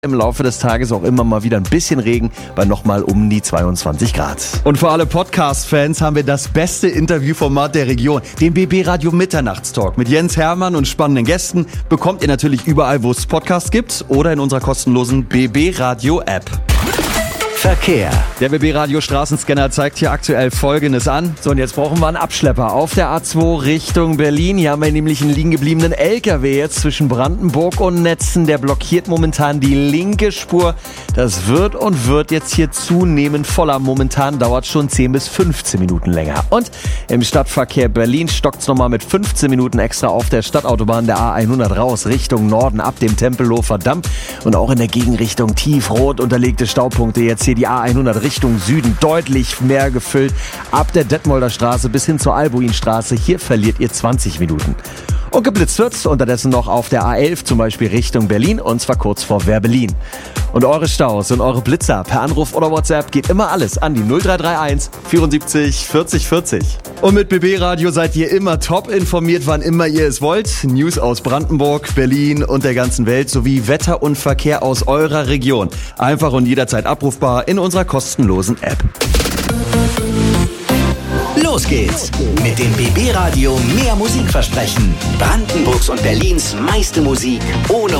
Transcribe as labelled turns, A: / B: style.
A: Im Laufe des Tages auch immer mal wieder ein bisschen Regen bei nochmal um die 22 Grad. Und für alle Podcast-Fans haben wir das beste Interviewformat der Region, den BB Radio Mitternachtstalk mit Jens Hermann und spannenden Gästen. Bekommt ihr natürlich überall, wo es Podcasts gibt oder in unserer kostenlosen BB Radio App. Verkehr. Der BB Radio Straßenscanner zeigt hier aktuell Folgendes an. So, und jetzt brauchen wir einen Abschlepper auf der A2 Richtung Berlin. Hier haben wir nämlich einen liegen gebliebenen LKW jetzt zwischen Brandenburg und Netzen. Der blockiert momentan die linke Spur. Das wird jetzt hier zunehmend voller. Momentan dauert schon 10 bis 15 Minuten länger. Und im Stadtverkehr Berlin stockt es nochmal mit 15 Minuten extra auf der Stadtautobahn der A100 raus Richtung Norden ab dem Tempelhofer Damm. Und auch in der Gegenrichtung tiefrot unterlegte Staupunkte. Jetzt hier die A100 Richtung Süden deutlich mehr gefüllt. Ab der Detmolder Straße bis hin zur Albuinstraße. Hier verliert ihr 20 Minuten. Und geblitzt wird's unterdessen noch auf der A11, zum Beispiel Richtung Berlin, und zwar kurz vor Werbelin. Und eure Staus und eure Blitzer per Anruf oder WhatsApp geht immer alles an die 0331 74 40 40. Und mit BB Radio seid ihr immer top informiert, wann immer ihr es wollt. News aus Brandenburg, Berlin und der ganzen Welt sowie Wetter und Verkehr aus eurer Region. Einfach und jederzeit abrufbar in unserer kostenlosen App.
B: Los geht's mit dem BB Radio Mehr Musikversprechen. Brandenburgs und Berlins meiste Musik ohne